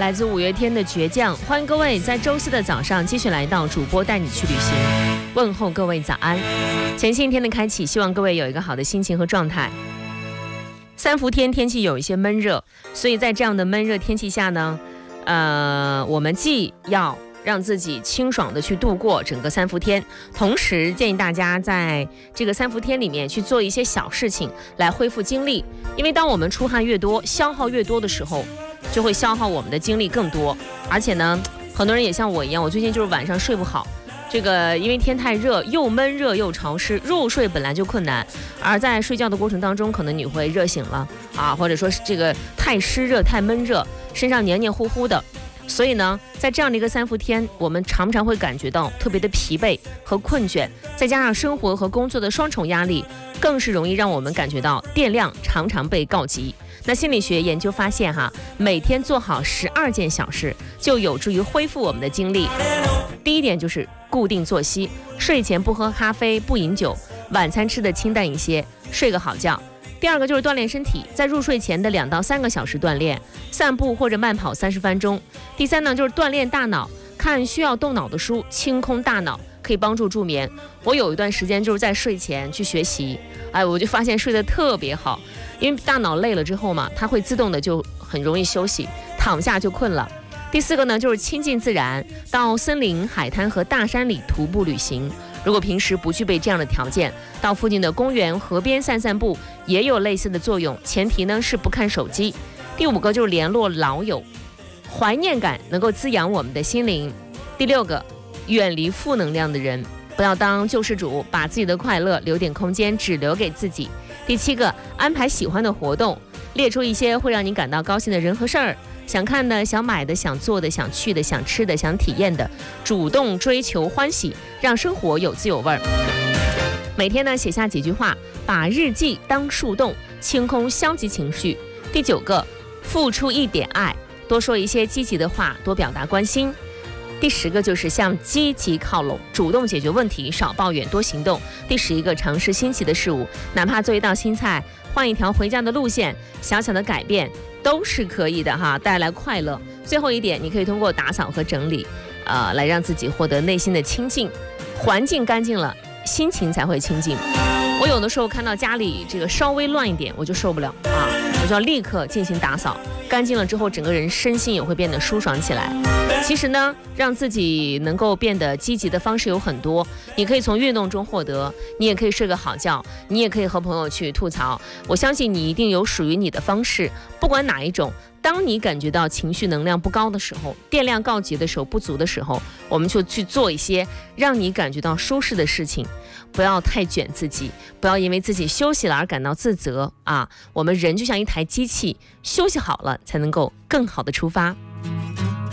来自五月天的倔强。欢迎各位在周四的早上继续来到主播带你去旅行，问候各位早安。全新一天的开启，希望各位有一个好的心情和状态。三伏天天气有一些闷热，所以在这样的闷热天气下呢，我们既要让自己清爽的去度过整个三伏天，同时建议大家在这个三伏天里面去做一些小事情来恢复精力。因为当我们出汗越多，消耗越多的时候，就会消耗我们的精力更多。而且呢，很多人也像我一样，我最近就是晚上睡不好，这个因为天太热，又闷热又潮湿，入睡本来就困难，而在睡觉的过程当中，可能你会热醒了啊，或者说是这个太湿热太闷热，身上黏黏糊糊的。所以呢，在这样的一个三伏天，我们常常会感觉到特别的疲惫和困倦，再加上生活和工作的双重压力，更是容易让我们感觉到电量常常被告急。那心理学研究发现每天做好12件小事，就有助于恢复我们的精力。第一点就是固定作息，睡前不喝咖啡，不饮酒，晚餐吃的清淡一些，睡个好觉。第二个就是锻炼身体，在入睡前的2到3个小时锻炼，散步或者慢跑30分钟。第三呢，就是锻炼大脑，看需要动脑的书，清空大脑，可以帮助助眠。我有一段时间就是在睡前去学习，我就发现睡得特别好，因为大脑累了之后嘛，它会自动的就很容易休息，躺下就困了。第4个呢，就是亲近自然，到森林、海滩和大山里徒步旅行。如果平时不具备这样的条件，到附近的公园、河边散散步也有类似的作用，前提呢是不看手机。第5个就是联络老友，怀念感能够滋养我们的心灵。第6个，远离负能量的人，不要当救世主，把自己的快乐留点空间，只留给自己。第7个，安排喜欢的活动，列出一些会让你感到高兴的人和事儿，想看的、想买的、想做的、想去的、想吃的、想体验的，主动追求欢喜，让生活有滋有味儿。每天呢写下几句话，把日记当树洞，清空消极情绪。第9个，付出一点爱，多说一些积极的话，多表达关心。第10个就是向积极靠拢，主动解决问题，少抱怨，多行动。第11个，尝试新奇的事物，哪怕做一道新菜，换一条回家的路线，小小的改变都是可以的带来快乐。最后一点，你可以通过打扫和整理来让自己获得内心的清净。环境干净了，心情才会清净。我有的时候看到家里这个稍微乱一点，我就受不了我就要立刻进行打扫，干净了之后整个人身心也会变得舒爽起来。其实呢，让自己能够变得积极的方式有很多，你可以从运动中获得，你也可以睡个好觉，你也可以和朋友去吐槽。我相信你一定有属于你的方式，不管哪一种。当你感觉到情绪能量不高的时候，电量告急的时候，不足的时候，我们就去做一些让你感觉到舒适的事情，不要太卷自己，不要因为自己休息了而感到自责我们人就像一台机器，休息好了才能够更好的出发。